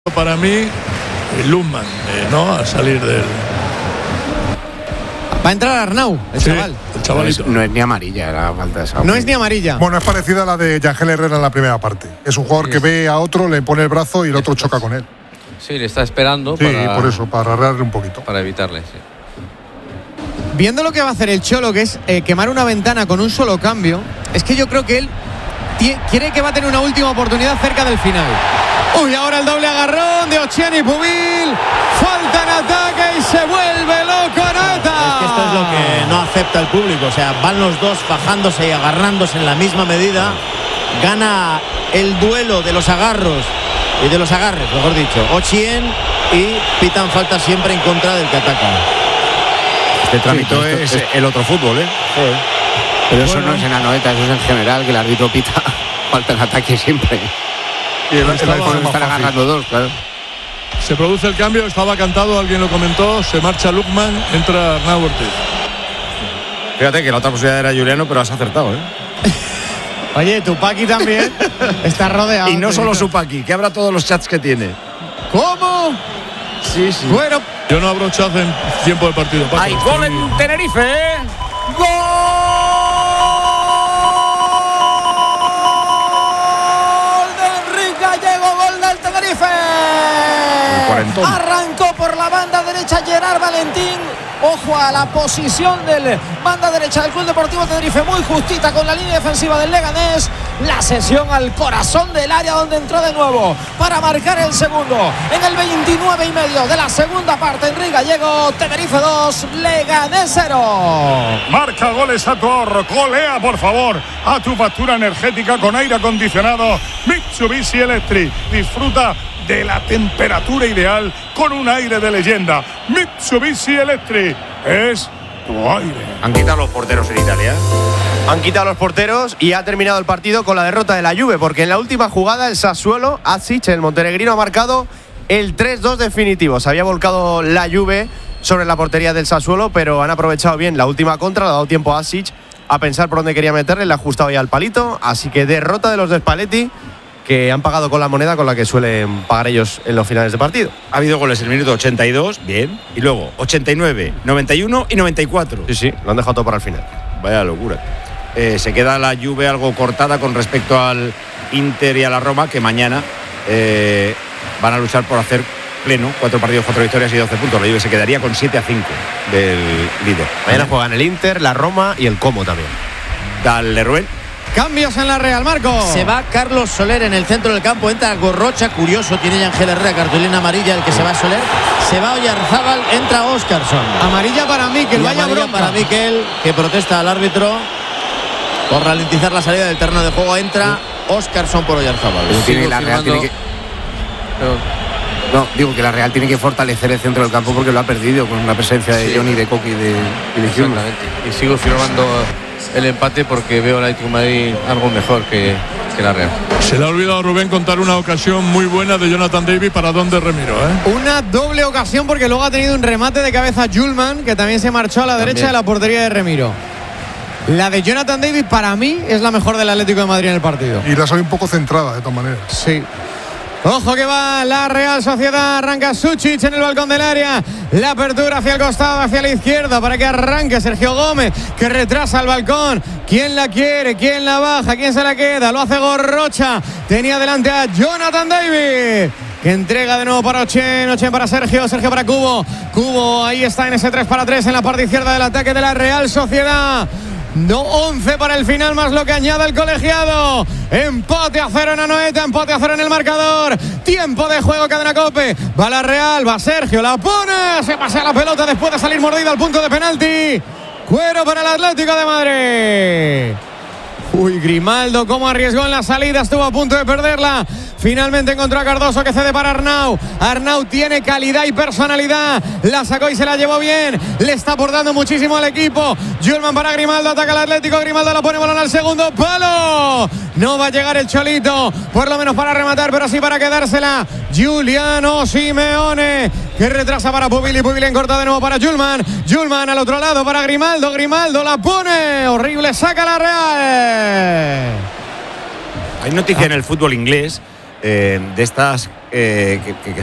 Para mí, Lundman, ¿no? A salir del... Va a entrar Arnau, el chaval. El chavalito. No es ni amarilla la falta de esa. No es ni amarilla. Bueno, es parecida a la de Yangel Herrera en la primera parte. Es un jugador que ve a otro, le pone el brazo y el otro choca con él. Sí, le está esperando. Sí, por eso, para arreglarle un poquito. Para evitarle, sí. Viendo lo que va a hacer el Cholo, que es quemar una ventana con un solo cambio, es que yo creo que él quiere que va a tener una última oportunidad cerca del final. Uy, ahora el doble agarrón de Ochian y Pubil. Falta en ataque y se vuelve loco Nata. Es que esto es lo que no acepta el público. O sea, van los dos fajándose y agarrándose en la misma medida. Gana el duelo de los agarros y de los agarres, mejor dicho, Ochian, y pitan falta siempre en contra del que ataca. Este trámite es el otro fútbol, ¿eh? Sí. Pero eso no es en Anoeta, eso es en general, que el árbitro pita falta en ataque siempre. Y están agarrando dos, claro. Se produce el cambio, estaba cantado, alguien lo comentó, se marcha Lukman, entra Arnau Ortiz. Fíjate que la otra posibilidad era Juliano, pero has acertado, ¿eh? Oye, Tupaki también está rodeado. Y no solo Supaki, que abra todos los chats que tiene. ¿Cómo? Sí, sí. Bueno, yo no abro chat en tiempo de partido. ¡Hay gol en Tenerife! ¡Gol! Arrancó por la banda derecha Gerard Valentín. Ojo a la posición del banda derecha del Club Deportivo Tenerife, muy justita con la línea defensiva del Leganés. La sesión al corazón del área, donde entró de nuevo para marcar el segundo en el 29,5 de la segunda parte. Enrique Gallego, Tenerife 2, Leganés 0. Marca goles a tu ahorro, golea por favor a tu factura energética con aire acondicionado Mitsubishi Electric. Disfruta de la temperatura ideal con un aire de leyenda. Mitsubishi Electric es tu aire. Han quitado los porteros en Italia. Han quitado los porteros y ha terminado el partido con la derrota de la Juve, porque en la última jugada el Sassuolo, Asic, el montenegrino, ha marcado el 3-2 definitivo. Se había volcado la Juve sobre la portería del Sassuolo, pero han aprovechado bien la última contra, le ha dado tiempo a Asic a pensar por dónde quería meterle, le ha ajustado ya al palito, así que derrota de los de Spalletti, que han pagado con la moneda con la que suelen pagar ellos en los finales de partido. Ha habido goles en el minuto 82, bien, y luego 89, 91 y 94. Sí, lo han dejado todo para el final. Vaya locura. Se queda la Juve algo cortada con respecto al Inter y a la Roma, que mañana van a luchar por hacer pleno, 4 partidos, 4 victorias y 12 puntos. La Juve se quedaría con 7-5 del líder. Mañana juegan el Inter, la Roma y el Como también. Dale, Rubén. Cambios en la Real, Marco. Se va Carlos Soler en el centro del campo. Entra Gorrocha, curioso. Tiene Yangel Herrera, cartulina amarilla, el que se va Soler. Se va Oyarzábal, entra Óscarson. Amarilla para Mikel, vaya bronca. Para Mikel, que protesta al árbitro por ralentizar la salida del terreno de juego. Entra Óscarson por Oyarzábal. No, digo que la Real tiene que fortalecer el centro del campo porque lo ha perdido con la presencia de Johnny, de Coqui y de Exactamente. Y sigo firmando el empate porque veo al Atlético de Madrid algo mejor que la Real. Se le ha olvidado a Rubén contar una ocasión muy buena de Jonathan David para Don de Remiro, ¿eh? Una doble ocasión, porque luego ha tenido un remate de cabeza Julman, que también se marchó a la derecha de la portería de Remiro. La de Jonathan David para mí es la mejor del Atlético de Madrid en el partido. Y la soy un poco centrada, de todas maneras. Sí. Ojo que va la Real Sociedad, arranca Suchic en el balcón del área, la apertura hacia el costado, hacia la izquierda para que arranque Sergio Gómez, que retrasa el balcón. ¿Quién la quiere? ¿Quién la baja? ¿Quién se la queda? Lo hace Gorrocha, tenía delante a Jonathan David, que entrega de nuevo para Ochen para Sergio para Cubo ahí está en ese 3-3 en la parte izquierda del ataque de la Real Sociedad. No, 11 para el final, más lo que añade el colegiado. Empate a 0 en Anoeta, empate a 0 en el marcador. Tiempo de juego, cadena COPE. Va la Real, va Sergio, la pone. Se pasea la pelota después de salir mordida al punto de penalti. Cuero para el Atlético de Madrid. Uy, Grimaldo, cómo arriesgó en la salida, estuvo a punto de perderla. Finalmente encontró a Cardoso, que cede para Arnau. Arnau tiene calidad y personalidad. La sacó y se la llevó bien. Le está aportando muchísimo al equipo. Julman para Grimaldo, ataca al Atlético. Grimaldo la pone balón al segundo palo. No va a llegar el Cholito, por lo menos para rematar, pero sí para quedársela. Giuliano Simeone, que retrasa para Pubil, y Pubil en corta de nuevo para Julman. Julman al otro lado para Grimaldo. Grimaldo la pone. Horrible, saca la Real. Hay noticia en el fútbol inglés de estas que